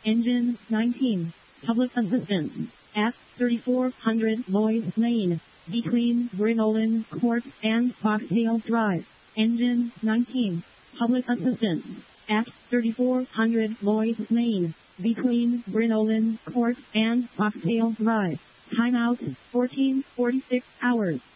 Engine 19. Public assistance. At 3400 Lloyds Lane. Between Brinolan Court and Foxtail Drive. Engine 19. Public assistance. At 3400 Lloyds Lane. Between Brinolan Court and Foxtail Drive. Timeout 14:46 hours.